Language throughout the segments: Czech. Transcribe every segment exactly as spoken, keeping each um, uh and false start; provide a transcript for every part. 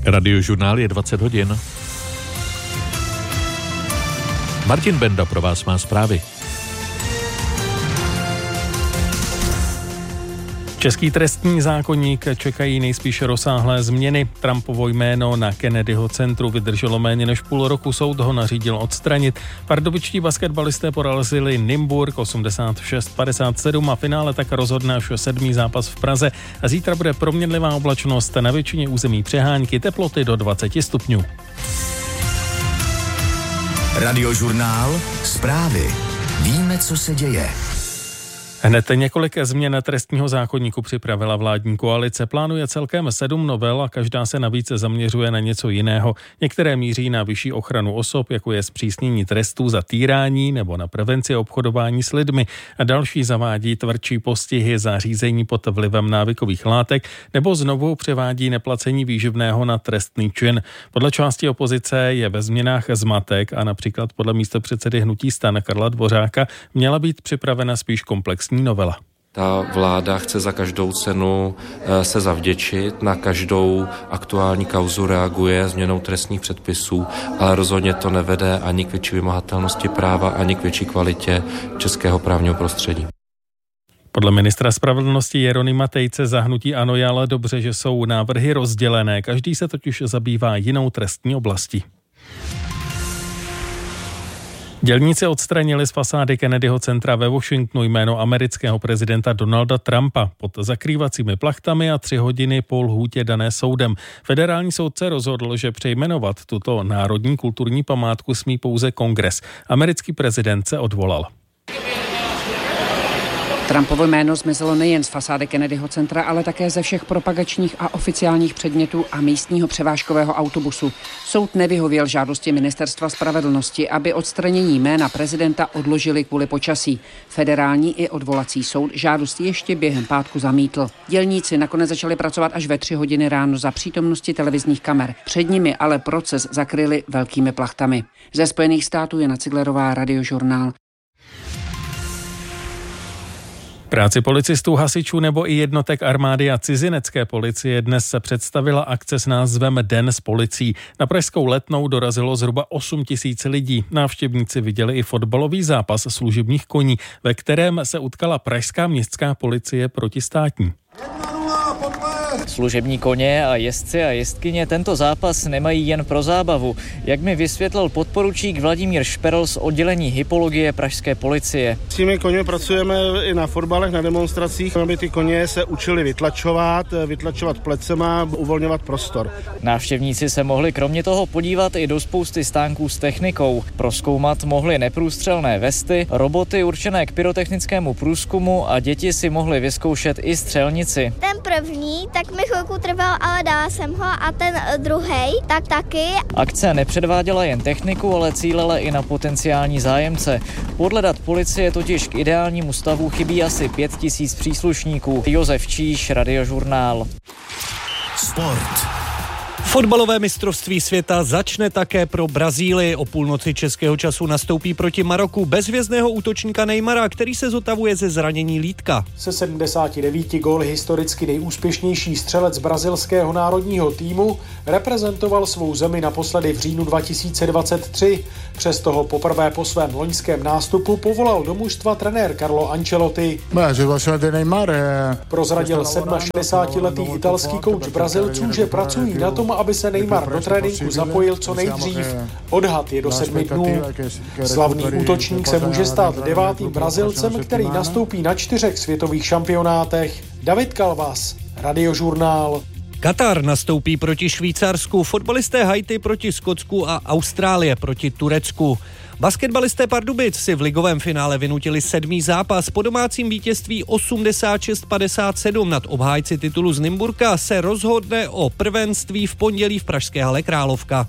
Radiožurnál je dvacet hodin. Martin Benda pro vás má zprávy. Český trestní zákoník čekají nejspíše rozsáhlé změny. Trumpovo jméno na Kennedyho centru vydrželo méně než půl roku, soud ho nařídil odstranit. Pardubičtí basketbalisté porazili Nymburk osmdesát šest padesát sedm a finále tak rozhodne až sedmý zápas v Praze. A zítra bude proměnlivá oblačnost, na většině území přehánky, teploty do dvacet stupňů. Radiožurnál, zprávy. Víme, co se děje. Hned několik změn trestního zákoníku připravila vládní koalice. Plánuje celkem sedm novel a každá se navíc zaměřuje na něco jiného. Některé míří na vyšší ochranu osob, jako je zpřísnění trestů za týrání nebo na prevenci obchodování s lidmi. A další zavádí tvrdší postihy za řízení pod vlivem návykových látek nebo znovu převádí neplacení výživného na trestný čin. Podle části opozice je ve změnách zmatek a například podle místopředsedy hnutí STAN Karla Dvořáka měla být připravena spíš komplexní novela. Ta vláda chce za každou cenu se zavděčit, na každou aktuální kauzu reaguje změnou trestních předpisů, ale rozhodně to nevede ani k větší vymahatelnosti práva, ani k větší kvalitě českého právního prostředí. Podle ministra spravedlnosti Jeronýma Tejce za hnutí ANO je ale dobře, že jsou návrhy rozdělené. Každý se totiž zabývá jinou trestní oblastí. Dělníci odstranili z fasády Kennedyho centra ve Washingtonu jméno amerického prezidenta Donalda Trumpa pod zakrývacími plachtami a tři hodiny po lhůtě dané soudem. Federální soudce rozhodl, že přejmenovat tuto národní kulturní památku smí pouze kongres. Americký prezident se odvolal. Trumpovo jméno zmizelo nejen z fasády Kennedyho centra, ale také ze všech propagačních a oficiálních předmětů a místního převážkového autobusu. Soud nevyhověl žádosti ministerstva spravedlnosti, aby odstranění jména prezidenta odložili kvůli počasí. Federální i odvolací soud žádost ještě během pátku zamítl. Dělníci nakonec začali pracovat až ve tři hodiny ráno za přítomnosti televizních kamer. Před nimi ale proces zakryli velkými plachtami. Ze Spojených států Jana Ciglerová, Radiožurnál. Práci policistů, hasičů nebo i jednotek armády a cizinecké policie dnes se představila akce s názvem Den s policií. Na pražskou Letnou dorazilo zhruba osm tisíc lidí. Návštěvníci viděli i fotbalový zápas služebních koní, ve kterém se utkala pražská městská policie proti státní. Služební koně a jezdci a jezdkyně tento zápas nemají jen pro zábavu, jak mi vysvětlil podporučík Vladimír Šperl z oddělení hypologie pražské policie. S těmi koněmi pracujeme i na fotbalech, na demonstracích, aby ty koně se učili vytlačovat, vytlačovat plecema, uvolňovat prostor. Návštěvníci se mohli kromě toho podívat i do spousty stánků s technikou. Prozkoumat mohli neprůstřelné vesty, roboty určené k pyrotechnickému průzkumu a děti si mohly vyzkoušet i střelnici. Ten první, tak mi chvilku trval, ale dala jsem ho a ten druhej, tak taky. Akce nepředváděla jen techniku, ale cílela i na potenciální zájemce. Podle dat policie totiž k ideálnímu stavu chybí asi pět tisíc příslušníků. Josef Číš, Radiožurnál. Sport. Fotbalové mistrovství světa začne také pro Brazílii. O půlnoci českého času nastoupí proti Maroku bezhvězdného útočníka Neymara, který se zotavuje ze zranění lítka. Se sedmdesáti devíti góly historicky nejúspěšnější střelec brazilského národního týmu reprezentoval svou zemi naposledy v říjnu dva tisíce dvacet tři. Přesto ho poprvé po svém loňském nástupu povolal do mužstva trenér Carlo Ancelotti. Prozradil šedesátisedmiletý italský kouč Brazilců, že pracují na tom, aby se Neymar do tréninku zapojil co nejdřív. Odhad je do sedmi dnů. Slavný útočník se může stát devátým Brazilcem, který nastoupí na čtyřech světových šampionátech. David Kalvas, Radiožurnál. Katar nastoupí proti Švýcarsku, fotbalisté Haiti proti Skotsku a Austrálie proti Turecku. Basketbalisté Pardubic si v ligovém finále vynutili sedmý zápas. Po domácím vítězství osmdesát šest padesát sedm nad obhájci titulu z Nymburka se rozhodne o prvenství v pondělí v pražské hale Královka.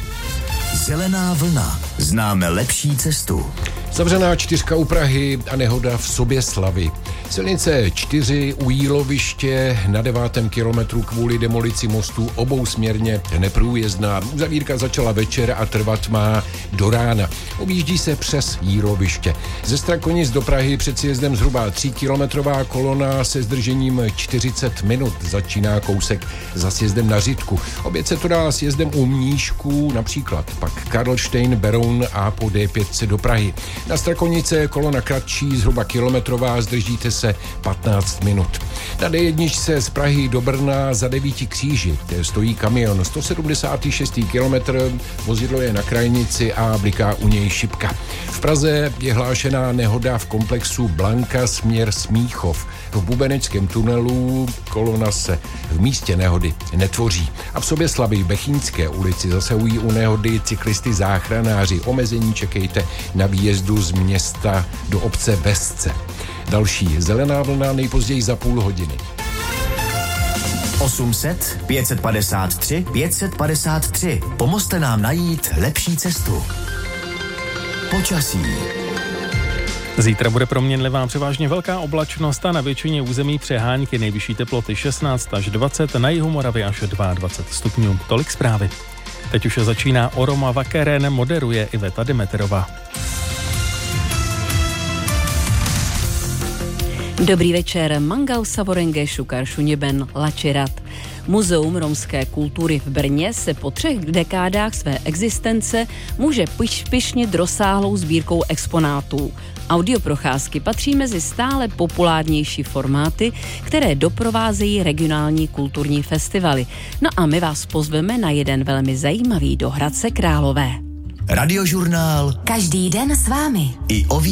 Zelená vlna. Známe lepší cestu. Zavřená čtyřka u Prahy a nehoda v Soběslavi. Silnice čtyři u Jíloviště na devátém kilometru kvůli demolici mostu obousměrně neprůjezdná. Uzavírka začala večer a trvat má do rána. Objíždí se přes Jíloviště. Ze Strakonic do Prahy před sjezdem zhruba tříkilometrová kolona se zdržením čtyřicet minut. Začíná kousek za sjezdem na Řitku. Obět se to dá sjezdem u Mníšků, například pak Karlštejn, Beroun a po D pět do Prahy. Na Strakonice kolona kratší, zhruba kilometrová, zdržíte se patnáct minut. Na D jedna z Prahy do Brna za Devíti kříži, kde stojí kamion, sto sedmdesát šest kilometr, vozidlo je na krajnici a bliká u něj šipka. V Praze je hlášená nehoda v komplexu Blanka směr Smíchov. V bubeneckém tunelu kolona se v místě nehody netvoří. A v Soběslavi Bechínské ulici zasahují u nehody cyklisty záchranáři. Omezení čekejte na výjezdu z města do obce Vesce. Další zelená vlna nejpozději za půl hodiny. osm set, pět set padesát tři, pět set padesát tři. Pomozte nám najít lepší cestu. Počasí. Zítra bude proměnlivá převážně velká oblačnost a na většině území přehánky, nejvyšší teploty šestnáct až dvacet, na jihu Moravy až dvacet dva stupňů. Tolik zprávy. Teď už začíná Oroma Vakeren, moderuje Iveta Demeterová. Dobrý večer, Mangau Savorenge Šukar Šuněben Lačirat. Muzeum romské kultury v Brně se po třech dekádách své existence může pyšnit rozsáhlou sbírkou exponátů. Audioprocházky patří mezi stále populárnější formáty, které doprovázejí regionální kulturní festivaly. No a my vás pozveme na jeden velmi zajímavý do Hradce Králové. Radiožurnál. Každý den s vámi. I o